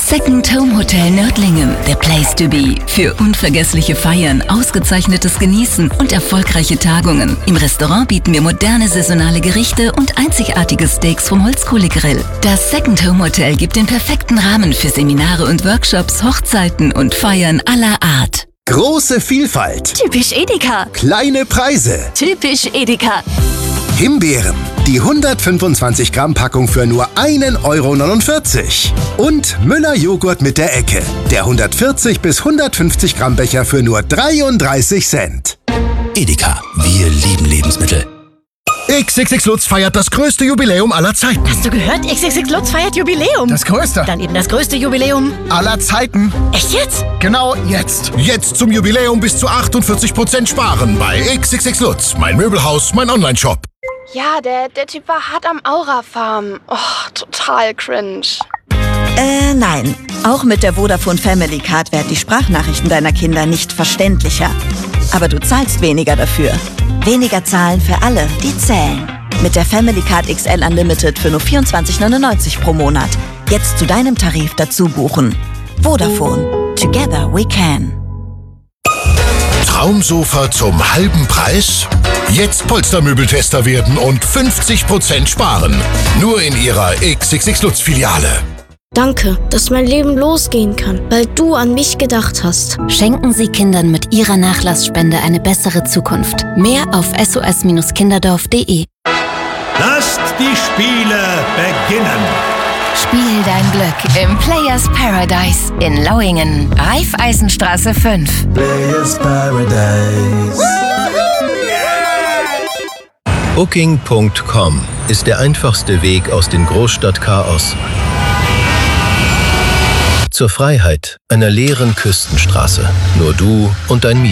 Second Home Hotel Nördlingen, der Place to be. Für unvergessliche Feiern, ausgezeichnetes Genießen und erfolgreiche Tagungen. Im Restaurant bieten wir moderne saisonale Gerichte und einzigartige Steaks vom Holzkohlegrill. Das Second Home Hotel gibt den perfekten Rahmen für Seminare und Workshops, Hochzeiten und Feiern aller Art. Große Vielfalt. Typisch Edeka. Kleine Preise. Typisch Edeka. Himbeeren. Die 125 Gramm Packung für nur 1,49 €. Und Müller Joghurt mit der Ecke. Der 140 bis 150 Gramm Becher für nur 33 Cent. Edeka, wir lieben Lebensmittel. XXX Lutz feiert das größte Jubiläum aller Zeiten. Hast du gehört? XXX Lutz feiert Jubiläum. Das größte. Dann eben das größte Jubiläum Aller Zeiten. Echt jetzt? Genau jetzt. Jetzt zum Jubiläum bis zu 48% sparen bei XXX Lutz. Mein Möbelhaus, mein Onlineshop. Ja, der Typ war hart am Aura-Farm. Oh, total cringe. Nein. Auch mit der Vodafone Family Card werden die Sprachnachrichten deiner Kinder nicht verständlicher. Aber du zahlst weniger dafür. Weniger zahlen für alle, die zählen. Mit der Family Card XL Unlimited für nur 24,99 € pro Monat. Jetzt zu deinem Tarif dazu buchen. Vodafone. Together we can. Traumsofa zum halben Preis? Jetzt Polstermöbeltester werden und 50% sparen. Nur in ihrer XXX Lutz Filiale. Danke, dass mein Leben losgehen kann, weil du an mich gedacht hast. Schenken Sie Kindern mit Ihrer Nachlassspende eine bessere Zukunft. Mehr auf sos-kinderdorf.de. Lasst die Spiele beginnen. Spiel dein Glück im Players Paradise in Lauingen, Raiffeisenstraße 5. Players Paradise. Booking.com ist der einfachste Weg aus dem Großstadtchaos zur Freiheit einer leeren Küstenstraße. Nur du und dein